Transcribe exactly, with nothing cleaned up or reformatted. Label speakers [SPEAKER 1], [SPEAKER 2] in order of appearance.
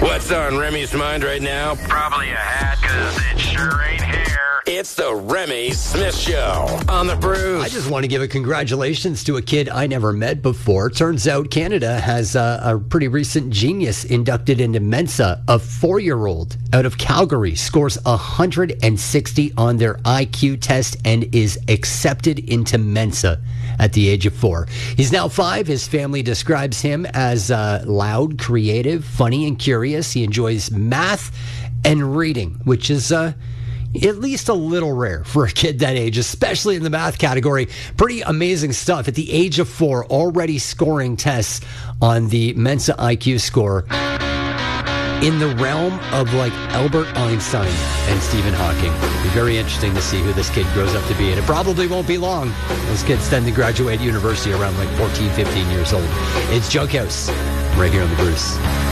[SPEAKER 1] What's on Remy's mind right now? Probably a hat, because it sure ain't hair. It's the Remy Smith Show on the Bruce.
[SPEAKER 2] I just want to give a congratulations to a kid I never met before. Turns out Canada has a, a pretty recent genius inducted into Mensa. A four-year-old out of Calgary scores one hundred sixty on their I Q test and is accepted into Mensa at the age of four. He's now five. His family describes him as uh, loud, creative, funny, and curious. He enjoys math and reading, which is uh, at least a little rare for a kid that age, especially in the math category. Pretty amazing stuff. At the age of four, already scoring tests on the Mensa I Q score in the realm of like Albert Einstein and Stephen Hawking. It'll be very interesting to see who this kid grows up to be, and it probably won't be long. Those kids tend to graduate university around like fourteen, fifteen years old. It's Junk House right here on the Bruce.